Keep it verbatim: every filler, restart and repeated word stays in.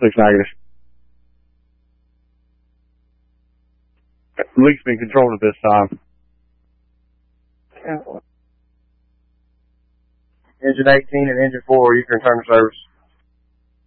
Six negative. Leak's been controlled at this time. Engine eighteen and engine four, you can return to service.